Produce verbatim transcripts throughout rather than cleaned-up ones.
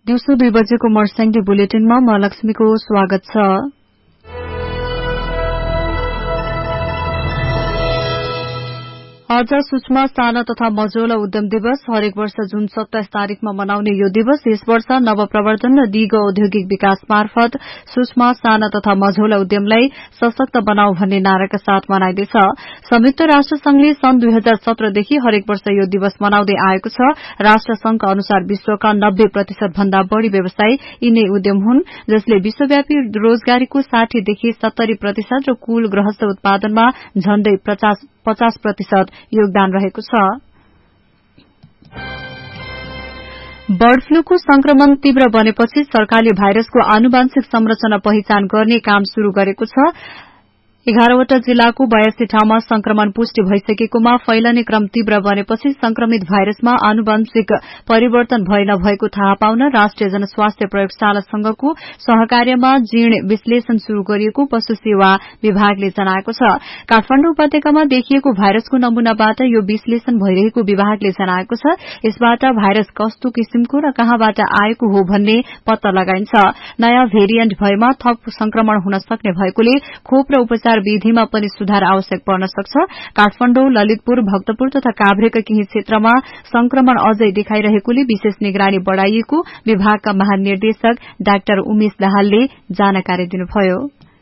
दिउँसो दुई बजेको मर्स्याङ्गे बुलेटिनमा म लक्ष्मीको स्वागत छ। आज सूक्ष्म साना तथा मझौला उद्यम दिवस। हरेक वर्ष जुन सत्ताइस तारीकमा मनाउने यो दिवस यस वर्ष नवप्रवर्तन र दिगो औद्योगिक विकास मार्फत सूक्ष्म साना तथा मझौला उद्यमलाई सशक्त बनाऊ भन्ने नाराका साथ मनाइँदैछ। संयुक्त राष्ट्र संघले सन् दुई हजार सत्रदेखि हरेक वर्ष यो दिवस मनाउँदै आएको छ। राष्ट्र संघका अनुसार विश्वका नब्बे प्रतिशत भन्दा बढ़ी व्यवसाय यिनै उद्यम हुन्, जसले विश्वव्यापी रोजगारीको साठीदेखि सत्तरी प्रतिशत र कुल गृहस्थ उत्पादनमा झण्डै पचास प्रतिशत योगदान रहेको छ। बर्ड फ्लूको संक्रमण तीव्र बनेपछि सरकारले भाइरसको आनुवंशिक संरचना पहिचान गर्ने काम शुरू गरेको छ। एघारवटा जिल्लाको बयासी ठाउँमा संक्रमण पुष्टि भइसकेकोमा फैलने क्रम तीव्र बनेपछि संक्रमित भाइरसमा आनुवंशिक परिवर्तन भए नभएको थाहा पाउन राष्ट्रिय जनस्वास्थ्य प्रयोगशालासँगको सहकार्यमा जीण विश्लेषण शुरू गरिएको पशु सेवा विभागले जनाएको छ। काठमाडौँ उपत्यकामा देखिएको भाइरसको नमूनाबाट यो विश्लेषण भइरहेको विभागले जनाएको छ। यसबाट भाइरस कस्तो किसिमको र कहाँबाट आएको हो भन्ने पत्ता लगाइन्छ। नयाँ भेरिएन्ट भएमा थप संक्रमण हुन सक्ने भएकोले खोप र उपचार विधिमा पनि सुधार आवश्यक पर्न सक्छ। काठमाडौँ, ललितपुर, भक्तपुर तथा काभ्रेका केही क्षेत्रमा संक्रमण अझै देखाइरहेकोले विशेष निगरानी बढ़ाइएको विभागका महानिर्देशक डाक्टर उमेश दाहालले जानकारी दिनुभयो।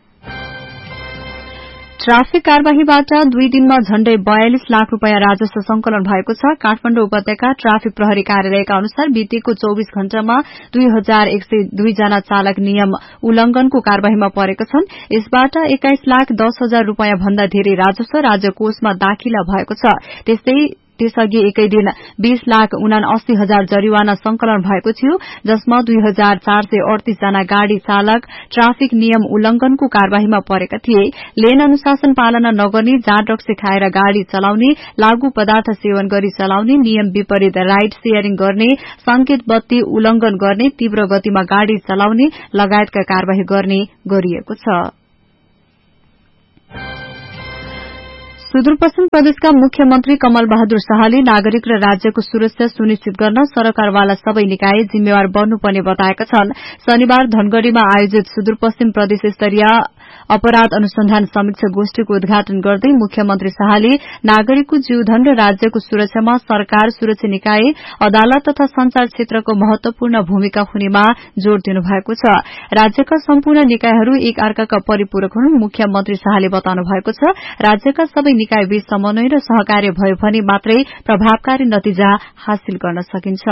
ट्राफिक कार्यवाहीबाट दुई दिनमा झण्डै बयालिस लाख रूपियाँ राजस्व संकलन भएको छ। काठमाडौँ उपत्यका ट्राफिक प्रहरी कार्यालयका अनुसार बितेको चौविस घण्टामा दुई हजार एक सय दुई जना चालक नियम उल्लंघनको कार्यवाहीमा परेका छन्। यसबाट एक्काइस लाख दस हजार रूपियाँ भन्दा धेरै राजस्व राज्य कोषमा दाखिला भएको छ। त्यस्तै त्यसअघि एकै दिन बीस लाख उनासी हजार जरिवाना संकलन भएको थियो, जसमा दुई हजार चार सय अडतीस जना गाड़ी चालक ट्राफिक नियम उल्लंघनको कार्यवाहीमा परेका थिए। लेन अनुशासन पालना नगर्ने, जाँड रक्सी खाएर गाड़ी चलाउने, लागू पदार्थ सेवन गरी चलाउने, नियम विपरीत राइड शेयरिङ गर्ने, संकेत बत्ती उल्लंघन गर्ने, तीव्र गतिमा गाड़ी चलाउने लगायतका कार्यवाही गर्ने गरिएको छ। सुदूरपश्चिम प्रदेशका मुख्यमन्त्री कमल बहादुर शाहले नागरिक र राज्यको सुरक्षा सुनिश्चित गर्न सरकारवाला सबै निकाय जिम्मेवार बन्नुपर्ने बताएका छन्। शनिबार धनगढ़ीमा आयोजित सुदूरपश्चिम प्रदेश स्तरीय अपराध अनुसन्धान समीक्षा गोष्ठीको उद्घाटन गर्दै मुख्यमन्त्री शाहले नागरिकको जीवधन र राज्यको सुरक्षामा सरकार, सुरक्षा निकाय, अदालत तथा संचार क्षेत्रको महत्वपूर्ण भूमिका हुनेमा जोड़ दिनुभएको छ। राज्यका सम्पूर्ण निकायहरू एक अर्काका परिपूरक हुन्, मुख्यमन्त्री शाहले बताउनु भएको छ। राज्यका सबै निकाय बीच समन्वय र सहकार्य भयो भने मात्रै प्रभावकारी नतिजा हासिल गर्न सकिन्छ।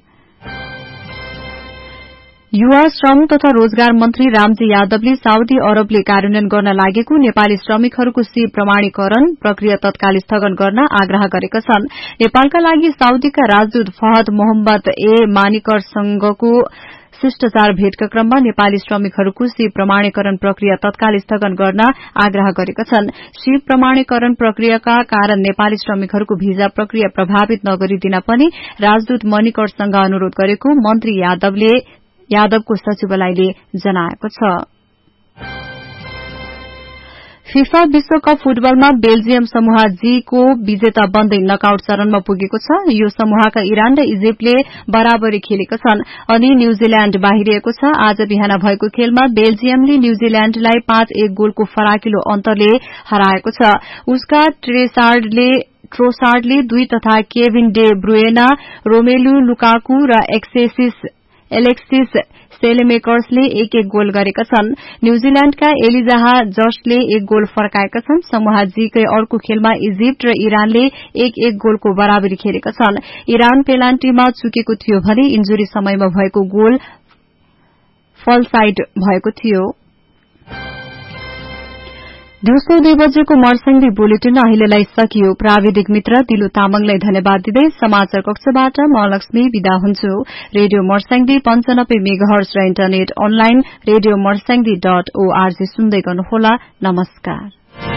युवा श्रम तथा रोजगार मन्त्री रामजी यादवले साउदी अरबले कार्यान्वयन गर्न लागेको नेपाली श्रमिकहरूको सी प्रमाणीकरण प्रक्रिया तत्काल स्थगन गर्न आग्रह गरेका छन्। नेपालका लागि साउदीका राजदूत फहद मोहम्मद ए मानिकरसँगको शिष्टाचार भेटका क्रममा नेपाली श्रमिकहरूको सी प्रमाणीकरण प्रक्रिया तत्काल स्थगन गर्न आग्रह गरेका छन्। सी प्रमाणीकरण प्रक्रियाका कारण नेपाली श्रमिकहरूको भिजा प्रक्रिया प्रभावित नगरिदिन पनि राजदूत मणिकरसँग अनुरोध गरेको मन्त्री यादवले यादवको सचिवालयले जनाएको छ। फिफा विश्वकप फुटबलमा बेल्जियम समूह जी को विजेता बन्दै नकआउट चरणमा पुगेको छ। यो समूहका इरान र इजिप्टले बराबरी खेलेका छन् अनि न्यूजील्याण्ड बाहिरिएको छ। आज बिहान भएको खेलमा बेल्जियमले न्यूजील्याण्डलाई पाँच एक गोलको फराकिलो अन्तरले हराएको छ। उसका ट्रेसार्डले ट्रोसार्डले दुई तथा केभिन डे ब्रुएना, रोमेलु लुकाकु र एक्सेसिस एलेक्सिस सेलेमेकर्सले एक एक गोल गरेका छन्। न्यूजील्याण्डका एलिजाहा जस्टले एक गोल फर्काएका छन्। समूह जीकै अर्को खेलमा इजिप्ट र इरानले एक एक गोलको बराबरी खेलेका छन्। इरान पेनाल्टीमा चुकेको थियो भने इन्जुरी समयमा भएको गोल फलसाइड भएको थियो। दिउँसो दुई बजेको मर्स्याङ्गे बुलेटिन अहिलेलाई सकियो। प्राविधिक मित्र दिलु तामाङलाई धन्यवाद दिँदै समाचार कक्षबाट म लक्ष्मी विदा हुन्छु। रेडियो मर्स्याङ्गे पञ्चानब्बे मेगाहर्ज र internet online radio मर्स्याङ्गे dot ORG सुन्दै गर्नुहोला। नमस्कार।